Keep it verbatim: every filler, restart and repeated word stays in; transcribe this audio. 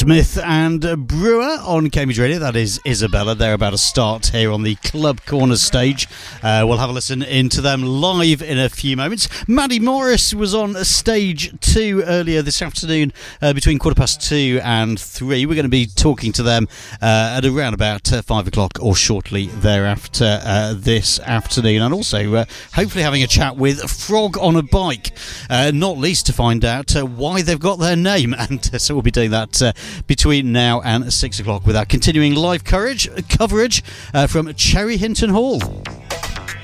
Smith and Brewer on Cambridge Radio. That is Isabella. They're about to start here on the Club Corner stage. Uh, we'll have a listen into them live in a few moments. Maddie Morris was on stage two earlier this afternoon uh, between quarter past two and three. We're going to be talking to them uh, at around about uh, five o'clock or shortly thereafter uh, this afternoon. And also uh, hopefully having a chat with Frog on a Bike, uh, not least to find out uh, why they've got their name. And uh, so we'll be doing that uh, between now and six o'clock with our continuing live coverage, coverage uh, from Cherry Hinton Hall.